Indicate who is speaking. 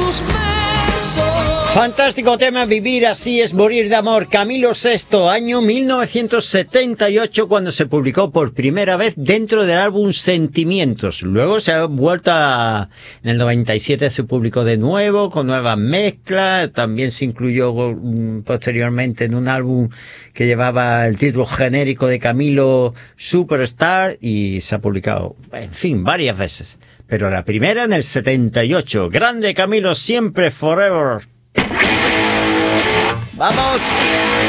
Speaker 1: Fantástico tema, Vivir así es morir de amor. Camilo VI, año 1978, cuando se publicó por primera vez dentro del álbum Sentimientos. Luego se ha vuelto en el 97 se publicó de nuevo, con nuevas mezclas. También se incluyó posteriormente en un álbum que llevaba el título genérico de Camilo, Superstar, y se ha publicado, en fin, varias veces. Pero la primera en el 78. Grande Camilo, siempre, forever. ¡Vamos!